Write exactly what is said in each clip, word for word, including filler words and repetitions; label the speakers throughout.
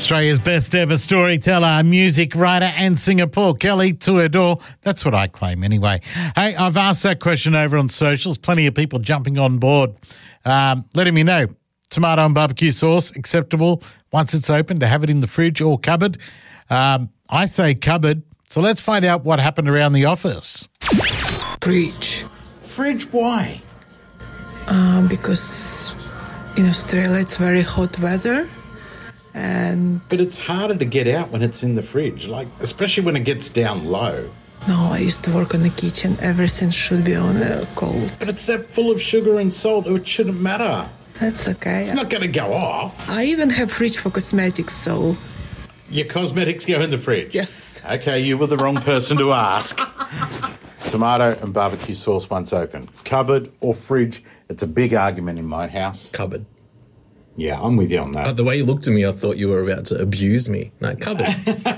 Speaker 1: Australia's best ever storyteller, music writer and singer Paul Kelly, to adore. That's what I claim anyway. Hey, I've asked that question over on socials. Plenty of people jumping on board, um, letting me know. Tomato and barbecue sauce, acceptable once it's open to have it in the fridge or cupboard. Um, I say cupboard. So let's find out what happened around the office.
Speaker 2: Fridge.
Speaker 1: Fridge, why?
Speaker 2: Uh, because in Australia it's very hot weather. And
Speaker 3: But it's harder to get out when it's in the fridge, like especially when it gets down low.
Speaker 2: no, I used to work in the kitchen. Everything should be on uh, cold.
Speaker 3: But it's that full of sugar and salt, it shouldn't matter.
Speaker 2: That's okay.
Speaker 3: It's not going to go off.
Speaker 2: I even have fridge for cosmetics, so
Speaker 3: Your cosmetics go in the fridge?
Speaker 2: yes.
Speaker 3: Okay, you were the wrong person to ask. Tomato and barbecue sauce once open. Cupboard or fridge? It's a big argument in my house.
Speaker 4: Cupboard.
Speaker 3: Yeah, I'm with you on
Speaker 4: Uh,
Speaker 3: that.
Speaker 4: the way you looked at me, I thought you were about to abuse me. No, cupboard.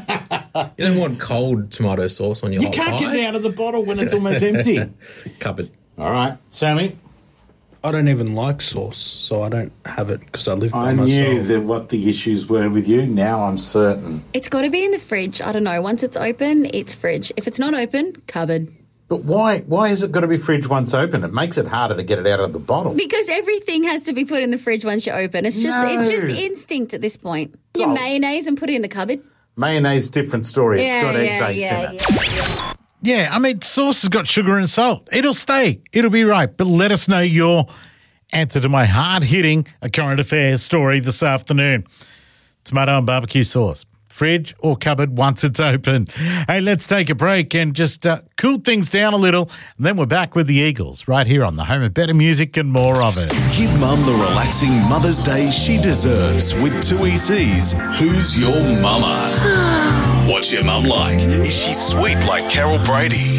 Speaker 4: You don't want cold tomato sauce on your
Speaker 3: You
Speaker 4: hot
Speaker 3: can't
Speaker 4: pie.
Speaker 3: get it out of the bottle when it's almost empty.
Speaker 4: Cupboard.
Speaker 3: All right, Sammy?
Speaker 5: I don't even like sauce, so I don't have it because I live by
Speaker 3: I
Speaker 5: myself.
Speaker 3: knew that what the issues were with you. Now I'm certain.
Speaker 6: It's got to be in the fridge. I don't know. Once it's open, it's fridge. If it's not open, cupboard.
Speaker 3: But why Why has it got to be fridge once open? It makes it harder to get it out of the bottle.
Speaker 6: Because everything has to be put in the fridge once you open. It's just it's just
Speaker 3: No.
Speaker 6: instinct at this point. Your
Speaker 3: Oh.
Speaker 6: mayonnaise and put it in the cupboard.
Speaker 3: Mayonnaise, different story. It's
Speaker 6: Yeah,
Speaker 3: got egg
Speaker 6: yeah,
Speaker 3: base
Speaker 6: yeah,
Speaker 3: in it.
Speaker 6: yeah.
Speaker 1: Yeah, I mean, sauce has got sugar and salt. It'll stay. It'll be right. But let us know your answer to my hard-hitting a current affairs story this afternoon. Tomato and barbecue sauce. Fridge or cupboard once it's open. Hey, let's take a break and just uh, cool things down a little. And then we're back with the Eagles right here on the home of better music and more of it.
Speaker 7: Give Mum the relaxing Mother's Day she deserves with two E C's Who's Your Mama? What's your mum like? Is she sweet like Carol Brady?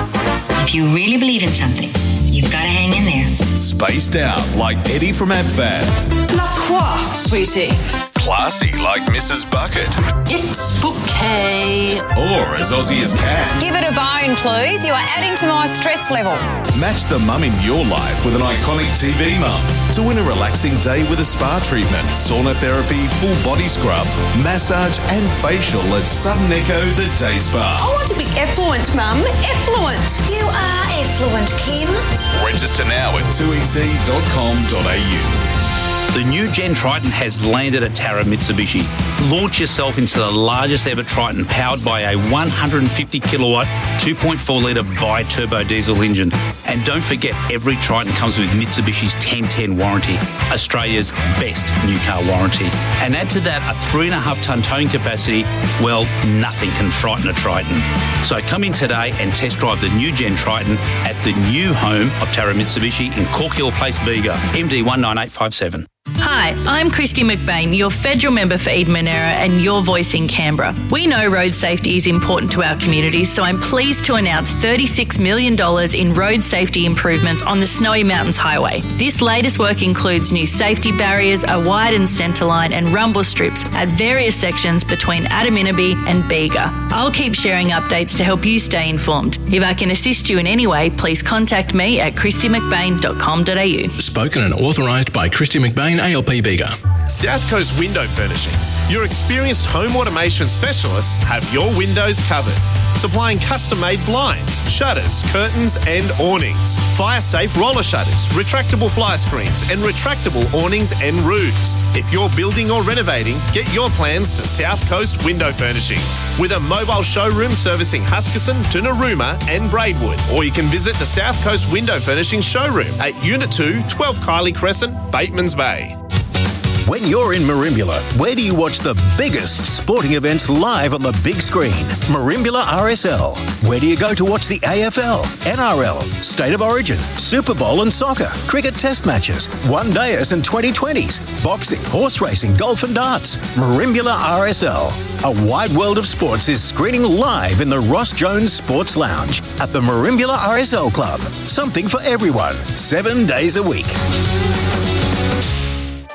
Speaker 8: If you really believe in something, you've got to hang in there.
Speaker 7: Spaced out like Eddie from AbFab?
Speaker 9: La quoi, sweetie?
Speaker 7: Classy like Missus Bucket?
Speaker 9: It's bouquet.
Speaker 7: Or as Aussie as can?
Speaker 10: Give it a bone, please. You are adding to my stress level.
Speaker 7: Match the mum in your life with an iconic T V mum to win a relaxing day with a spa treatment, sauna therapy, full body scrub, massage and facial at Sudden Echo The Day Spa.
Speaker 10: I want to be effluent, Mum. Effluent. You are effluent, Kim.
Speaker 7: Register now at two e c dot com dot a u.
Speaker 11: The new Gen Triton has landed at Tara Mitsubishi. Launch yourself into the largest ever Triton powered by a one hundred fifty kilowatt, two point four litre bi-turbo diesel engine. And don't forget, every Triton comes with Mitsubishi's ten ten warranty, Australia's best new car warranty. And add to that a three and a half tonne towing capacity, well, nothing can frighten a Triton. So come in today and test drive the new Gen Triton at the new home of Tara Mitsubishi in Corkhill Place, Bega, M D one nine eight five seven.
Speaker 12: Hi, I'm Christy McBain, your federal member for Eden Monera and your voice in Canberra. We know road safety is important to our communities, so I'm pleased to announce thirty-six million dollars in road safety improvements on the Snowy Mountains Highway. This latest work includes new safety barriers, a widened centre line and rumble strips at various sections between Adaminaby and Bega. I'll keep sharing updates to help you stay informed. If I can assist you in any way, please contact me at christy mcbain dot com dot a u.
Speaker 13: Spoken and authorised by Christy McBain, A L P Bega.
Speaker 14: South Coast Window Furnishings. Your experienced home automation specialists have your windows covered. Supplying custom-made blinds, shutters, curtains and awnings. Fire-safe roller shutters, retractable fly screens and retractable awnings and roofs. If you're building or renovating, get your plans to South Coast Window Furnishings. With a mobile showroom servicing Huskisson to Narooma and Braidwood. Or you can visit the South Coast Window Furnishings showroom at Unit two, twelve Kylie Crescent, Batemans Bay.
Speaker 15: When you're in Merimbula, where do you watch the biggest sporting events live on the big screen? Merimbula R S L. Where do you go to watch the A F L, N R L, State of Origin, Super Bowl and soccer, cricket test matches, one-dayers and twenty twenties, boxing, horse racing, golf and darts? Merimbula R S L. A wide world of sports is screening live in the Ross Jones Sports Lounge at the Merimbula R S L Club. Something for everyone, seven days a week.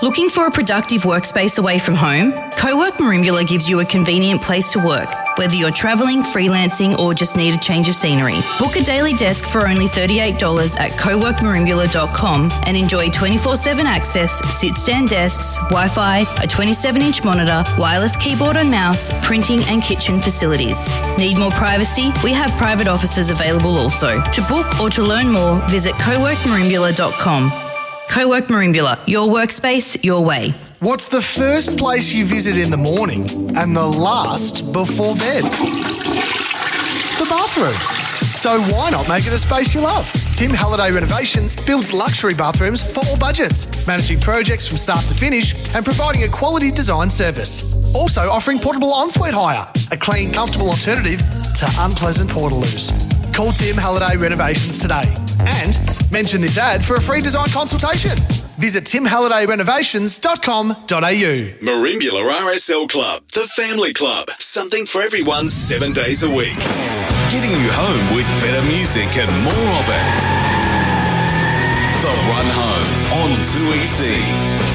Speaker 16: Looking for a productive workspace away from home? CoWork Merimbula gives you a convenient place to work, whether you're travelling, freelancing, or just need a change of scenery. Book a daily desk for only thirty-eight dollars at co work merimbula dot com and enjoy twenty-four seven access, sit-stand desks, Wi-Fi, a twenty-seven inch monitor, wireless keyboard and mouse, printing and kitchen facilities. Need more privacy? We have private offices available also. To book or to learn more, visit co work merimbula dot com. CoWork Merimbula, your workspace, your way.
Speaker 17: What's the first place you visit in the morning and the last before bed? The bathroom. So why not make it a space you love? Tim Halliday Renovations builds luxury bathrooms for all budgets, managing projects from start to finish and providing a quality design service. Also offering portable ensuite hire, a clean, comfortable alternative to unpleasant portaloos. Call Tim Halliday Renovations today and mention this ad for a free design consultation. Visit tim halliday renovations dot com dot a u.
Speaker 7: Merimbula R S L Club, the family club. Something for everyone seven days a week. Getting you home with better music and more of it. The Run Home on two E C.